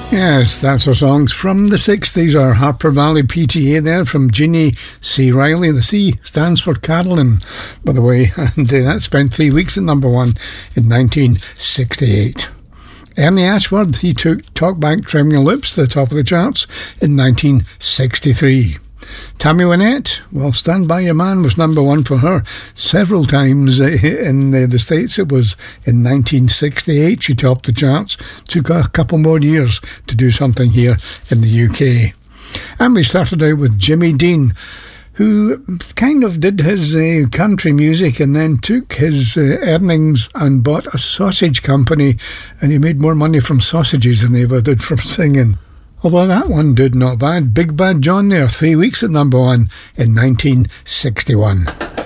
Yes, that's our songs from the 60s, our Harper Valley PTA there from Jeannie C. Riley. The C stands for Carolyn, by the way, and that spent 3 weeks at number one in 1968. Ernie Ashford, he took Talkback Trim Your Lips to the top of the charts in 1963. Tammy Wynette, well, Stand By Your Man was number one for her several times in the States. It was in 1968 she topped the charts. Took a couple more years to do something here in the UK. And we started out with Jimmy Dean, who kind of did his country music and then took his earnings and bought a sausage company, and he made more money from sausages than he ever did from singing. Although that one did not bad. Big Bad John there, 3 weeks at number one in 1961.